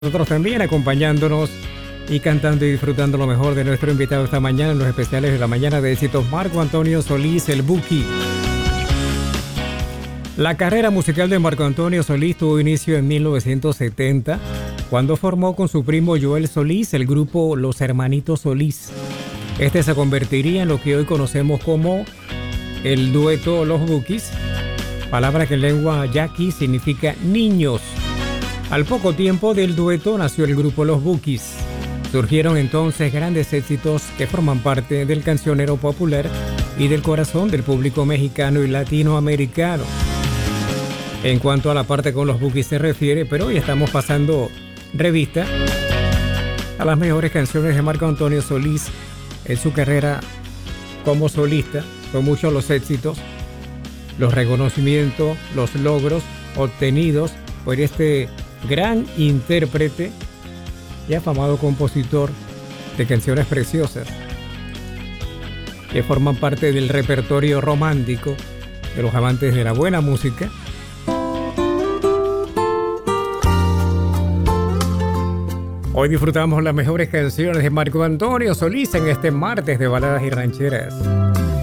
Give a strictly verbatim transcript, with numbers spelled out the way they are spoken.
Nosotros también acompañándonos y cantando y disfrutando lo mejor de nuestro invitado esta mañana en los especiales de la mañana de éxitos, Marco Antonio Solís, el Buki. La carrera musical de Marco Antonio Solís tuvo inicio en mil novecientos setenta, cuando formó con su primo Joel Solís el grupo Los Hermanitos Solís. Este se convertiría en lo que hoy conocemos como el dueto Los Bukis, palabra que en lengua yaqui significa niños. Al poco tiempo del dueto nació el grupo Los Bukis. Surgieron entonces grandes éxitos que forman parte del cancionero popular y del corazón del público mexicano y latinoamericano. En cuanto a la parte con Los Bukis se refiere, pero hoy estamos pasando revista a las mejores canciones de Marco Antonio Solís en su carrera como solista. Son muchos los éxitos, los reconocimientos, los logros obtenidos por este gran intérprete y afamado compositor de canciones preciosas que forman parte del repertorio romántico de los amantes de la buena música. Hoy disfrutamos las mejores canciones de Marco Antonio Solís en este martes de baladas y rancheras.